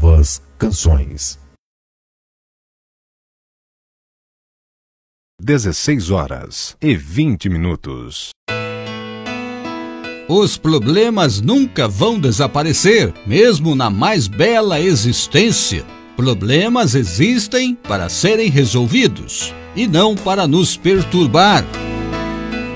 novas canções. 16h20. Os problemas nunca vão desaparecer, mesmo na mais bela existência. Problemas existem para serem resolvidos e não para nos perturbar.